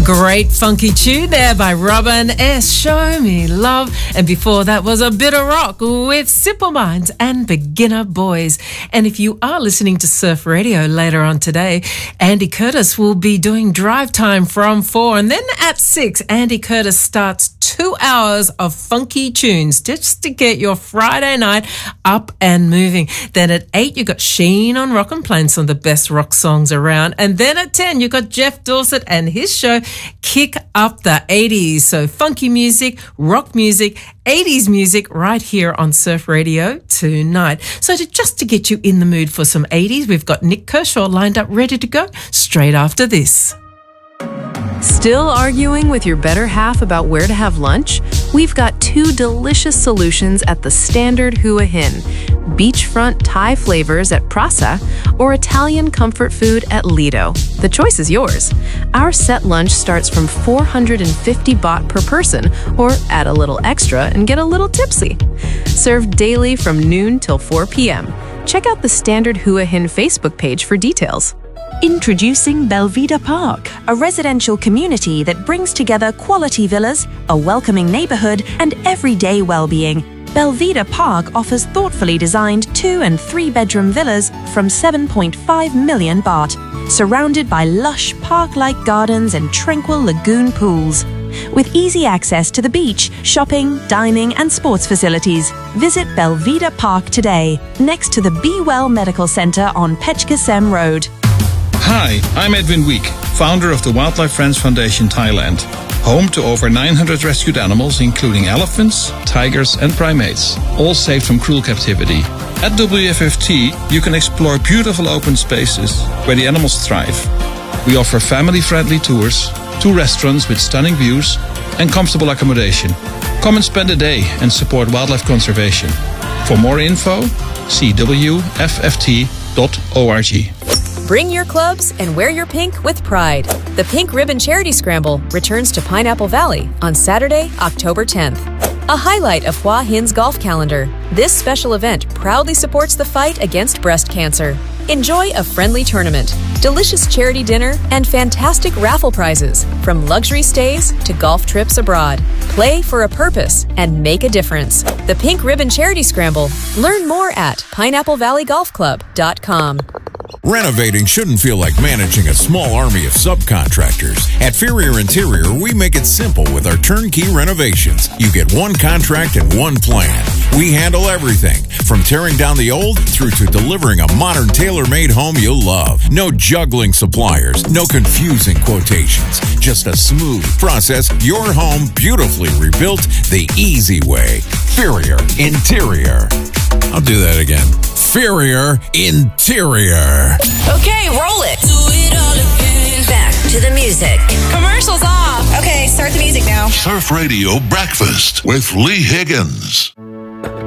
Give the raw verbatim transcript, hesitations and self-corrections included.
Great funky tune there by Robin S. Show Me Love. And before that was a bit of rock with Simple Minds and Beginner Boys. And if you are listening to Surf Radio later on today, Andy Curtis will be doing Drive Time from four. And then at six, Andy Curtis starts two hours of funky tunes just to get your Friday night up and moving. Then at eight, you got Sheen on Rock and playing some of the best rock songs around. And then at ten, you got Jeff Dorset and his show Kick Up the eighties. So funky music, rock music, eighties music right here on Surf Radio tonight. So to, just to get you in the mood for some eighties, we've got Nick Kershaw lined up ready to go straight after this. Still arguing with your better half about where to have lunch? We've got two delicious solutions at the Standard Hua Hin. Beachfront Thai flavors at Prasa or Italian comfort food at Lido. The choice is yours. Our set lunch starts from four hundred fifty baht per person, or add a little extra and get a little tipsy. Served daily from noon till four p.m. Check out the Standard Hua Hin Facebook page for details. Introducing Belvedere Park, a residential community that brings together quality villas, a welcoming neighborhood, and everyday well-being. Belvedere Park offers thoughtfully designed two- and three-bedroom villas from seven point five million baht, surrounded by lush park-like gardens and tranquil lagoon pools. With easy access to the beach, shopping, dining, and sports facilities, visit Belvedere Park today, next to the Be Well Medical Center on Pechkasem Road. Hi, I'm Edwin Week, founder of the Wildlife Friends Foundation Thailand, home to over nine hundred rescued animals including elephants, tigers and primates, all saved from cruel captivity. At W F F T, you can explore beautiful open spaces where the animals thrive. We offer family-friendly tours, two restaurants with stunning views and comfortable accommodation. Come and spend a day and support wildlife conservation. For more info, see w f f t dot org. Bring your clubs and wear your pink with pride. The Pink Ribbon Charity Scramble returns to Pineapple Valley on Saturday, October tenth. A highlight of Hua Hin's golf calendar, this special event proudly supports the fight against breast cancer. Enjoy a friendly tournament, delicious charity dinner, and fantastic raffle prizes, from luxury stays to golf trips abroad. Play for a purpose and make a difference. The Pink Ribbon Charity Scramble. Learn more at pineapple valley golf club dot com. Renovating shouldn't feel like managing a small army of subcontractors. At Ferrier Interior, we make it simple with our turnkey renovations. You get one contract and one plan. We handle everything, from tearing down the old through to delivering a modern tailor-made home you'll love. No juggling suppliers, no confusing quotations. Just a smooth process, your home beautifully rebuilt the easy way. Ferrier Interior. I'll do that again. Ferrier Interior. Okay, roll it. Do it all again. Back to the music. Commercials off. Okay, start the music now. Surf Radio Breakfast with Lee Higgins.